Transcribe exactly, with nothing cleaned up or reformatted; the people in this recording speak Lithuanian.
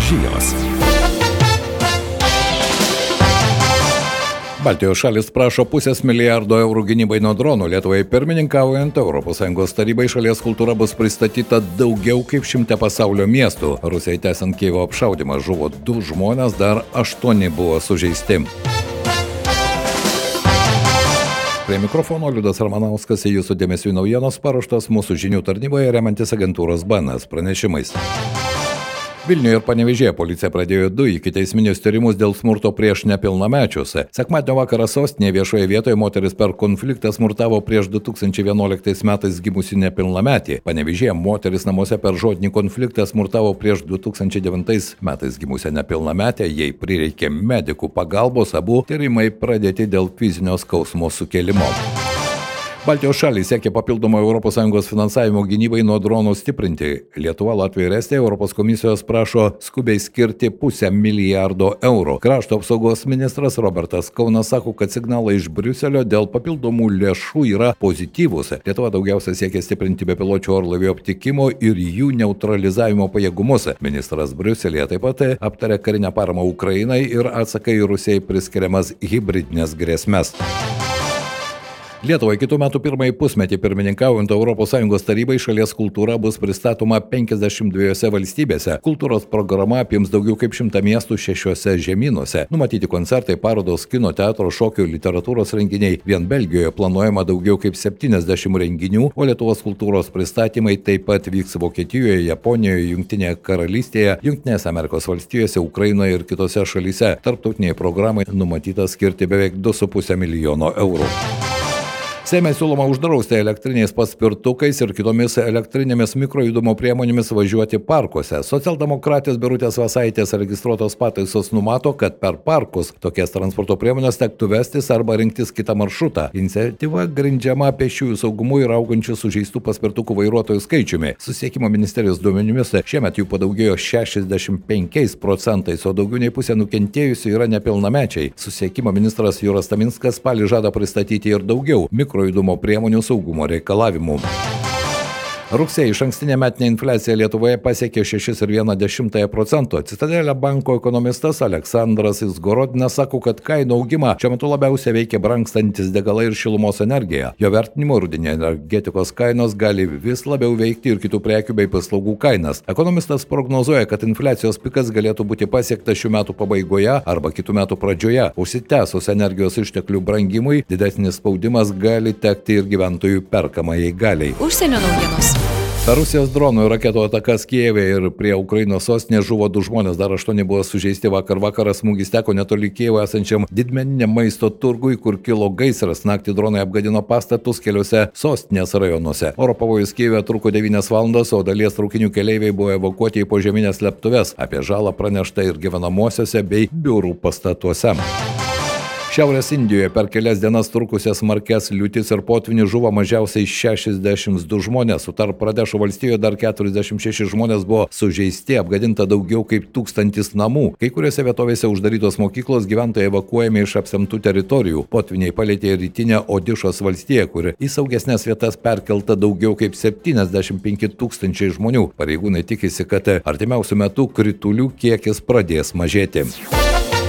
Žinios. Baltijos šalis prašo pusės milijardo eurų gynybai nuo dronų. Lietuvai pirmininkaujant Europos Sąjungos tarybai šalies kultūra bus pristatyta daugiau kaip šimte pasaulio miestų. Rusijai tęsiant Kijevo apšaudymą žuvo du žmonės, dar aštuoni buvo sužeisti. Prie mikrofono Liudas Ramanauskas, jūsų dėmesiui naujienos paruoštos mūsų žinių tarnyboje remiantis agentūros B N S pranešimais. Vilniuje ir Panevėžyje policija pradėjo du ikiteisminius tyrimus dėl smurto prieš nepilnamečius. Sekmadienio vakarą sostinėje viešoje vietoje moteris per konfliktą smurtavo prieš du tūkstančiai vienuoliktais metais gimusi nepilnametį. Panevėžyje moteris namuose per žodinį konfliktą smurtavo prieš du tūkstančiai devintais metais gimusią nepilnametę. Jai prireikė medikų pagalbos, abu tyrimai pradėti dėl fizinio skausmo sukėlimo. Baltijos šalys siekia papildomo Europos Sąjungos finansavimo gynybai nuo dronų stiprinti. Lietuva, Latvija ir Estija Europos komisijos prašo skubiai skirti pusę milijardo eurų. Krašto apsaugos ministras Robertas Kaunas sako, kad signalai iš Briuselio dėl papildomų lėšų yra pozityvūs. Lietuva daugiausia siekia stiprinti bepiločių orlaivių aptikimo ir jų neutralizavimo pajėgumus. Ministras Briuselėje taip pat aptarė karinę paramą Ukrainai ir atsakai Rusijai priskiriamas hibridinės grėsmes. Lietuvai kitų metų pirmąjį pusmetį pirmininkaujant Europos Sąjungos tarybai šalies kultūra bus pristatoma penkiasdešimt dviejose valstybėse. Kultūros programa apims daugiau kaip šimtą miestų šešiuose žemynuose. Numatyti koncertai, parodos, kino, teatro, šokių, literatūros renginiai. Vien Belgijoje planuojama daugiau kaip septyniasdešimt renginių, o Lietuvos kultūros pristatymai taip pat vyks Vokietijoje, Japonijoje, Jungtinėje karalystėje, Jungtinėse Amerikos valstijose, Ukrainoje ir kitose šalyse. Tarptautiniai programai numatyta skirti beveik du su puse milijono eurų. Seime siūloma uždrausti elektriniais paspirtukais ir kitomis elektrinėmis mikrojudumo priemonėmis važiuoti parkuose. Socialdemokratės Birutės Vasaitės registruotos pataisos numato, kad per parkus tokias transporto priemonės tektų vestis arba rinktis kitą maršrutą. Iniciatyva grindžiama pėsčiųjų saugumu ir augančių sužeistų paspirtukų vairuotojų skaičiumi. Susisiekimo ministerijos duomenimis šiemet jų padaugėjo šešiasdešimt penkiais procentais, o daugiau nei pusė nukentėjusių yra nepilnamečiai. Susisiekimo ministras Juras Taminskas spalį žada pristatyti ir daugiau mikrojudumo priemonių saugumo reikalavimų. Rugsėjį išankstinė metinė infliacija Lietuvoje pasiekė šešis ir vieną dešimtąją procento. Citadelė banko ekonomistas Aleksandras Izgorodinas sako, kad kainų augimą šiuo metu labiausiai veikia brangstantis degalai ir šilumos energija. Jo vertinimo rudenį energetikos kainos gali vis labiau veikti ir kitų prekių bei paslaugų kainas. Ekonomistas prognozuoja, kad infliacijos pikas galėtų būti pasiektas šių metų pabaigoje arba kitų metų pradžioje. Užsitęsus energijos išteklių brangimui, didesnis spaudimas gali tekti ir gyventojų perkamajai galiai. Užsienio naujienos. Per Rusijos dronų ir raketų atakas Kijeve ir prie Ukrainos sostinės žuvo du žmonės, dar aštuoni buvo sužeisti. Vakar vakarą smūgis teko netoli Kijevo esančiam didmeniniam maisto turgui, kur kilo gaisras. Naktį dronai apgadino pastatus keliose sostinės rajonuose. Oro pavojus Kijeve truko devynias valandas, o dalies traukinių keleiviai buvo evakuoti į požeminės slėptuves. Apie žalą pranešta ir gyvenamuosiuose bei biurų pastatuose. Šiaurės Indijoje per kelias dienas trukusias smarkias liūtis ir potvynių žuvo mažiausiai šešiasdešimt du žmonės. Utar Pradešo valstijoje dar keturiasdešimt šeši žmonės buvo sužeisti, apgadinta daugiau kaip tūkstantis namų. Kai kuriuose vietovėse uždarytos mokyklos, gyventojai evakuojami iš apsemtų teritorijų. Potvyniai palietė rytinę Odišos valstiją, kur į saugesnės vietas perkelta daugiau kaip septyniasdešimt penki tūkstančiai žmonių. Pareigūnai tikisi, kad artimiausiu metu kritulių kiekis pradės mažėti.